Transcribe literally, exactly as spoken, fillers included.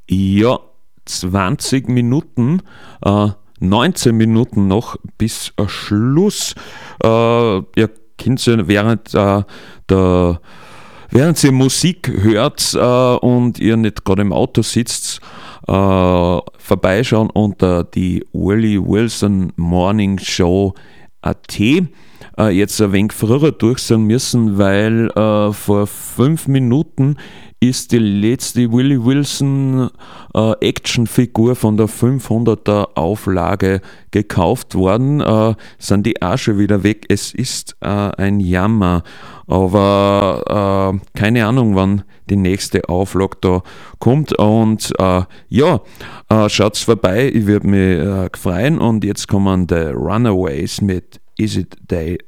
Ja, zwanzig Minuten, äh, neunzehn Minuten noch bis äh, Schluss. Äh, ihr könnt ja während äh, der Während ihr Musik hört äh, und ihr nicht gerade im Auto sitzt, äh, vorbeischauen unter die Willie Wilson Morning Show Punkt at. Äh, jetzt ein wenig früher durch sein müssen, weil äh, vor fünf Minuten ist die letzte Willie Wilson äh, Actionfigur von der fünfhunderter Auflage gekauft worden. Äh, sind die auch schon wieder weg. Es ist äh, ein Jammer. Aber äh, keine Ahnung, wann die nächste Auflage da kommt. Und äh, ja, äh, schaut's vorbei. Ich würde mich äh, freuen. Und jetzt kommen die Runaways mit Is It Day